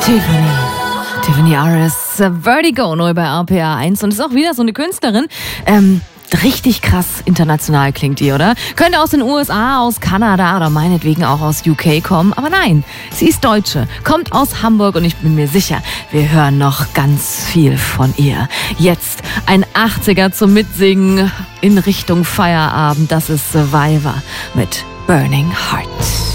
Tiffany Aris, Vertigo, neu bei RPA 1. Und ist auch wieder so eine Künstlerin. Richtig krass international klingt die, oder? Könnte aus den USA, aus Kanada oder meinetwegen auch aus UK kommen. Aber nein, sie ist Deutsche, kommt aus Hamburg und ich bin mir sicher, wir hören noch ganz viel von ihr. Jetzt ein 80er zum Mitsingen in Richtung Feierabend. Das ist Survivor mit Burning Heart.